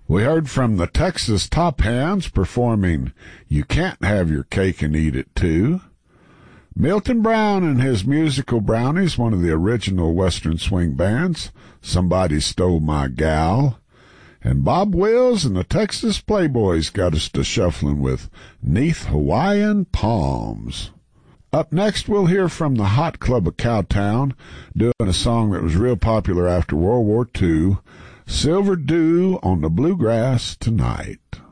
We heard from the Texas Top Hands performing You Can't Have Your Cake and Eat It Too. Milton Brown and his Musical Brownies, one of the original Western swing bands, Somebody Stole My Gal. And Bob Wills and the Texas Playboys got us to shuffling with 'Neath Hawaiian Palms. Up next, we'll hear from the Hot Club of Cowtown, doing a song that was real popular after World War II, Silver Dew on the Bluegrass Tonight.